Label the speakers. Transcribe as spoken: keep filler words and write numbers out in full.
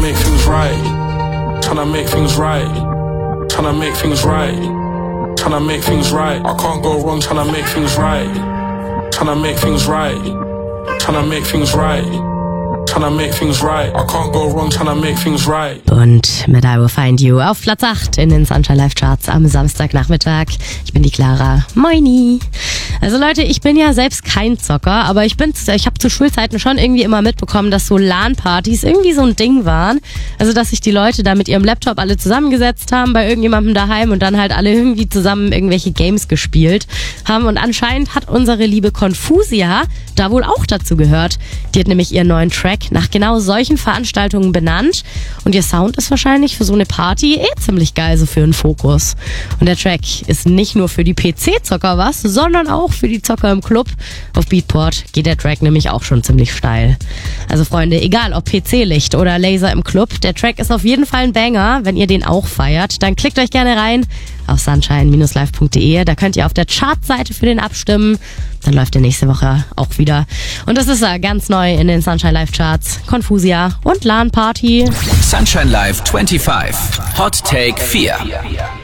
Speaker 1: tryna make things right, tryna make things right, tryna make things right, tryna make things right. I can't go wrong, tryna make things right, tryna make things right, tryna make things right, tryna make things right. I can't go wrong, tryna make things right.
Speaker 2: Und mit I Will Find You auf Platz acht in den Sunshine Live Charts am Samstagnachmittag. Ich bin die Clara. Moini. Also Leute, ich bin ja selbst kein Zocker, aber ich bin, ich habe zu Schulzeiten schon irgendwie immer mitbekommen, dass so LAN-Partys irgendwie so ein Ding waren. Also dass sich die Leute da mit ihrem Laptop alle zusammengesetzt haben bei irgendjemandem daheim und dann halt alle irgendwie zusammen irgendwelche Games gespielt haben. Und anscheinend hat unsere liebe Confusia da wohl auch dazu gehört. Die hat nämlich ihren neuen Track nach genau solchen Veranstaltungen benannt. Und ihr Sound ist wahrscheinlich für so eine Party eh ziemlich geil, so für einen Fokus. Und der Track ist nicht nur für die P C-Zocker was, sondern auch für die Zocker im Club. Auf Beatport geht der Track nämlich auch schon ziemlich steil. Also Freunde, egal ob P C-Licht oder Laser im Club, der Track ist auf jeden Fall ein Banger. Wenn ihr den auch feiert, dann klickt euch gerne rein auf sunshine Bindestrich live Punkt de. Da könnt ihr auf der Chartseite für den abstimmen. Dann läuft der nächste Woche auch wieder. Und das ist ja ganz neu in den Sunshine Live Charts. Confusia und LAN Party.
Speaker 3: Sunshine Live fünfundzwanzig. Hot Take vier.